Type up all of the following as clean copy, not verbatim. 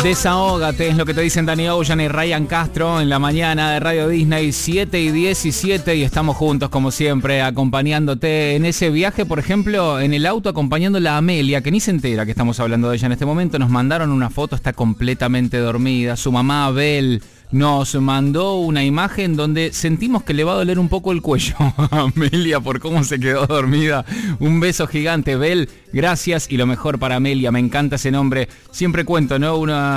Desahógate, es lo que te dicen Danny Ocean y Ryan Castro en la mañana de Radio Disney, 7:17, y estamos juntos como siempre acompañándote en ese viaje, por ejemplo, en el auto acompañándola a Amelia, que ni se entera que estamos hablando de ella en este momento. Nos mandaron una foto, está completamente dormida. Su mamá Abel nos mandó una imagen donde sentimos que le va a doler un poco el cuello a Amelia por cómo se quedó dormida. Un beso gigante, Bel, gracias, y lo mejor para Amelia. Me encanta ese nombre. Siempre cuento, ¿no?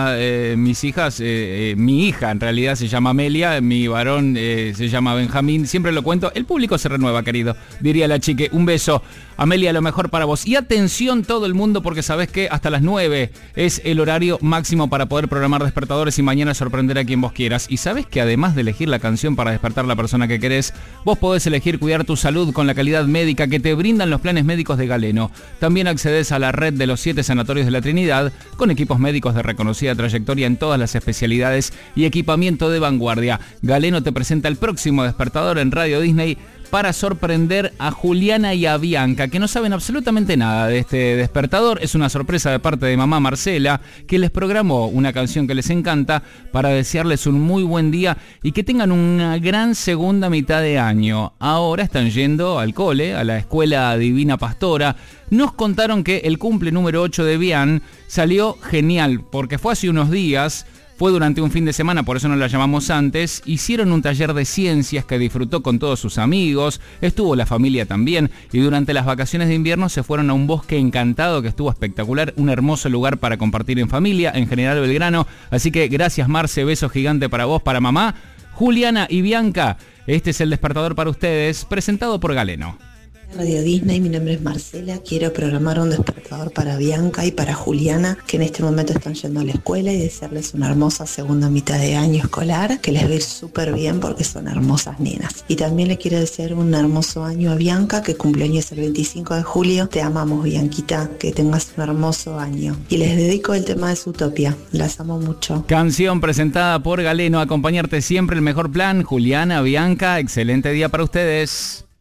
Mis hijas, mi hija en realidad se llama Amelia, mi varón se llama Benjamín. Siempre lo cuento. El público se renueva, querido, diría la chique. Un beso, Amelia, lo mejor para vos. Y atención todo el mundo, porque sabés que hasta las 9 es el horario máximo para poder programar despertadores y mañana sorprender a quien vos quieras. Y sabés que además de elegir la canción para despertar la persona que querés, vos podés elegir cuidar tu salud con la calidad médica que te brindan los planes médicos de Galeno. También accedes a la red de los 7 sanatorios de la Trinidad, con equipos médicos de reconocida trayectoria en todas las especialidades y equipamiento de vanguardia. Galeno te presenta el próximo despertador en Radio Disney para sorprender a Juliana y a Bianca, que no saben absolutamente nada de este despertador. Es una sorpresa de parte de mamá Marcela, que les programó una canción que les encanta para desearles un muy buen día y que tengan una gran segunda mitad de año. Ahora están yendo al cole, a la Escuela Divina Pastora. Nos contaron que el cumple número 8 de Bian salió genial, porque fue hace unos días. Fue durante un fin de semana, por eso no la llamamos antes. Hicieron un taller de ciencias que disfrutó con todos sus amigos. Estuvo la familia también. Y durante las vacaciones de invierno se fueron a un bosque encantado que estuvo espectacular. Un hermoso lugar para compartir en familia, en General Belgrano. Así que gracias, Marce. Beso gigante para vos, para mamá. Juliana y Bianca, este es el despertador para ustedes, presentado por Galeno. Radio Disney, mi nombre es Marcela, quiero programar un despertador para Bianca y para Juliana, que en este momento están yendo a la escuela, y desearles una hermosa segunda mitad de año escolar, que les va a ir súper bien porque son hermosas nenas. Y también le quiero desear un hermoso año a Bianca, que cumpleaños el 25 de julio. Te amamos, Bianquita, que tengas un hermoso año. Y les dedico el tema de Zootopia, las amo mucho. Canción presentada por Galeno, acompañarte siempre, el mejor plan. Juliana, Bianca, excelente día para ustedes.